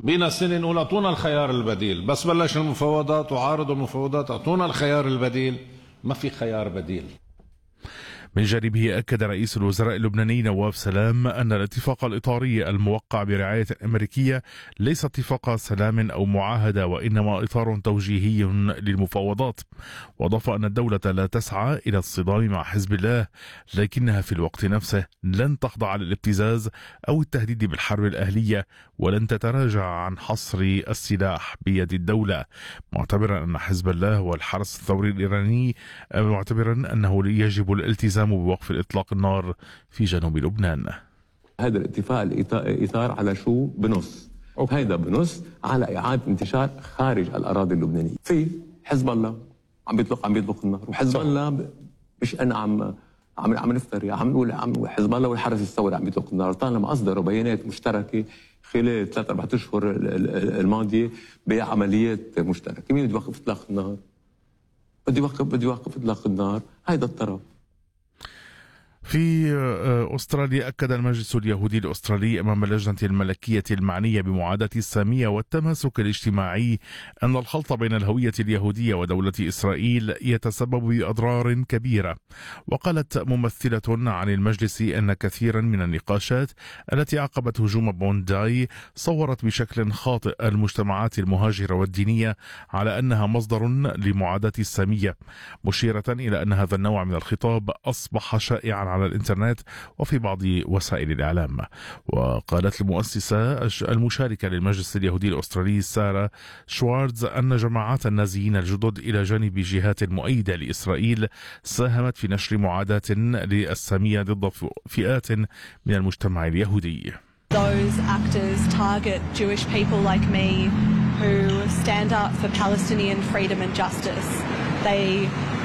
بينا سنة نقول أعطونا الخيار البديل، بس بلش المفاوضات وعارضوا المفاوضات أعطونا الخيار البديل، ما في خيار بديل. من جانبه أكد رئيس الوزراء اللبناني نواف سلام أن الاتفاق الإطاري الموقع برعاية أمريكية ليس اتفاق سلام أو معاهدة، وإنما إطار توجيهي للمفاوضات. وأضاف أن الدولة لا تسعى إلى الصدام مع حزب الله، لكنها في الوقت نفسه لن تخضع للابتزاز أو التهديد بالحرب الأهلية، ولن تتراجع عن حصر السلاح بيد الدولة، معتبرا أن حزب الله والحرس الثوري الإيراني معتبرا أنه يجب الالتزام بوقف الإطلاق النار في جنوب لبنان. هذا الاتفاق الإطار على شو بنص، هيدا بنص على إعادة انتشار خارج الأراضي اللبنانية. في حزب الله عم بيطلق النار، وحزب الله مش أنا عم نفتري، عم نقول حزب الله والحرس الثوري عم بيطلق النار، طالما أصدروا بيانات مشتركة خلال 3-4 أشهر الماضية بعمليات مشتركة. مين بده يوقف إطلاق النار؟ بده يوقف إطلاق النار هيدا الطرف. في أستراليا أكد المجلس اليهودي الأسترالي أمام اللجنة الملكية المعنية بمعاداة السامية والتماسك الاجتماعي أن الخلط بين الهوية اليهودية ودولة إسرائيل يتسبب بأضرار كبيرة. وقالت ممثلة عن المجلس أن كثيرا من النقاشات التي عقبت هجوم بونداي صورت بشكل خاطئ المجتمعات المهاجرة والدينية على أنها مصدر لمعاداة السامية، مشيرة إلى أن هذا النوع من الخطاب أصبح شائعا على الإنترنت وفي بعض وسائل الإعلام. وقالت المؤسسة المشاركة للمجلس اليهودي الأسترالي سارة شوارتز أن جماعات النازيين الجدد إلى جانب جهات مؤيدة لإسرائيل ساهمت في نشر معاداة للسامية ضد فئات من المجتمع اليهودي. Those actors target Jewish people like me who stand up for Palestinian freedom and justice. They